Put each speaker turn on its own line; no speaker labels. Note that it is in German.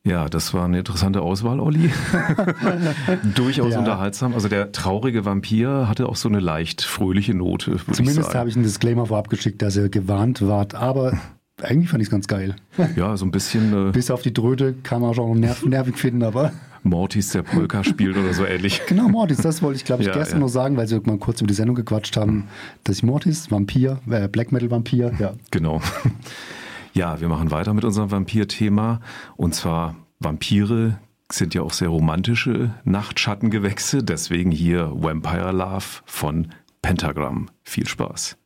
Ja, das war eine interessante Auswahl, Olli. Durchaus unterhaltsam. Also der traurige Vampir hatte auch so eine leicht fröhliche Note, würde ich sagen.
Zumindest habe ich einen Disclaimer vorab geschickt, dass ihr gewarnt wart, aber eigentlich fand ich es ganz geil.
Ja, so ein bisschen...
Bis auf die Dröte kann man schon nervig finden, aber...
Mortis, der Polka spielt oder so ähnlich.
Genau, Mortis, das wollte ich, glaube ich, gestern noch sagen, weil sie mal kurz über die Sendung gequatscht haben, dass ich Mortis, Vampir, Black Metal Vampir, ja.
Genau. Ja, wir machen weiter mit unserem Vampir-Thema. Und zwar Vampire sind ja auch sehr romantische Nachtschattengewächse. Deswegen hier Vampire Love von Pentagram. Viel Spaß.